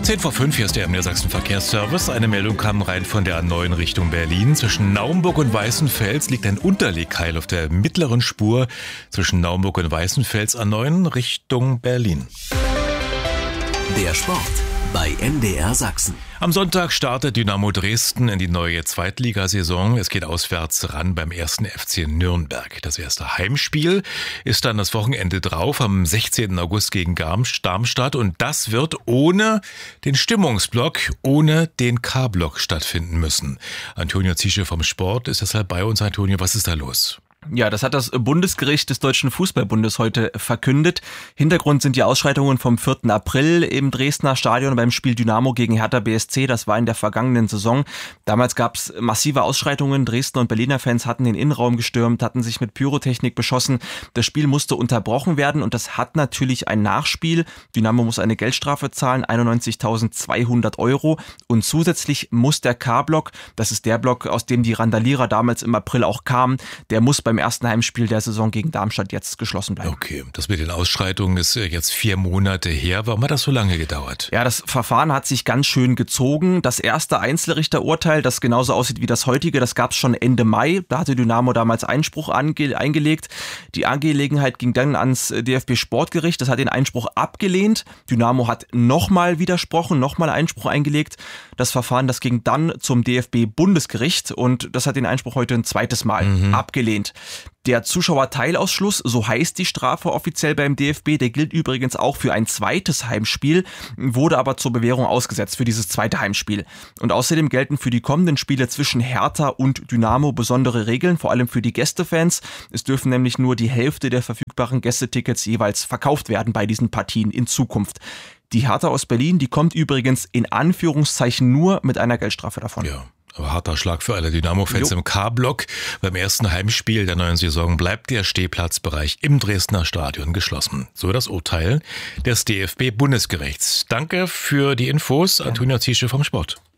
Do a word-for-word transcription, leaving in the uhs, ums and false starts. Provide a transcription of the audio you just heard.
zehn vor fünf, hier ist der M D R Sachsen Verkehrsservice. Eine Meldung kam rein von der A neun Richtung Berlin. Zwischen Naumburg und Weißenfels liegt ein Unterlegkeil auf der mittleren Spur zwischen Naumburg und Weißenfels, A neun Richtung Berlin. Der Sport bei M D R Sachsen. Am Sonntag startet Dynamo Dresden in die neue Zweitligasaison. Es geht auswärts ran beim ersten F C Nürnberg. Das erste Heimspiel ist dann das Wochenende drauf, am sechzehnten August gegen Darmstadt. Und das wird ohne den Stimmungsblock, ohne den K-Block stattfinden müssen. Antonio Ziesche vom Sport ist deshalb bei uns. Antonio, was ist da los? Ja, das hat das Bundesgericht des Deutschen Fußballbundes heute verkündet. Hintergrund sind die Ausschreitungen vom vierten April im Dresdner Stadion beim Spiel Dynamo gegen Hertha B S C. Das war in der vergangenen Saison. Damals gab es massive Ausschreitungen. Dresdner und Berliner Fans hatten den Innenraum gestürmt, hatten sich mit Pyrotechnik beschossen. Das Spiel musste unterbrochen werden und das hat natürlich ein Nachspiel. Dynamo muss eine Geldstrafe zahlen, einundneunzigtausendzweihundert Euro. Und zusätzlich muss der K-Block, das ist der Block, aus dem die Randalierer damals im April auch kamen, der muss beim Im ersten Heimspiel der Saison gegen Darmstadt jetzt geschlossen bleiben. Okay, das mit den Ausschreitungen ist jetzt vier Monate her. Warum hat das so lange gedauert? Ja, das Verfahren hat sich ganz schön gezogen. Das erste Einzelrichterurteil, das genauso aussieht wie das heutige, das gab es schon Ende Mai. Da hatte Dynamo damals Einspruch ange- eingelegt. Die Angelegenheit ging dann ans D F B-Sportgericht. Das hat den Einspruch abgelehnt. Dynamo hat nochmal widersprochen, nochmal Einspruch eingelegt. Das Verfahren, das ging dann zum D F B-Bundesgericht und das hat den Einspruch heute ein zweites Mal mhm. abgelehnt. Der Zuschauerteilausschluss, so heißt die Strafe offiziell beim D F B, der gilt übrigens auch für ein zweites Heimspiel, wurde aber zur Bewährung ausgesetzt für dieses zweite Heimspiel. Und außerdem gelten für die kommenden Spiele zwischen Hertha und Dynamo besondere Regeln, vor allem für die Gästefans. Es dürfen nämlich nur die Hälfte der verfügbaren Gästetickets jeweils verkauft werden bei diesen Partien in Zukunft. Die Hertha aus Berlin, die kommt übrigens in Anführungszeichen nur mit einer Geldstrafe davon. Ja. Aber harter Schlag für alle Dynamo-Fans im K-Block. Beim ersten Heimspiel der neuen Saison bleibt der Stehplatzbereich im Dresdner Stadion geschlossen. So das Urteil des D F B-Bundesgerichts. Danke für die Infos, Antonio Ziesche vom Sport.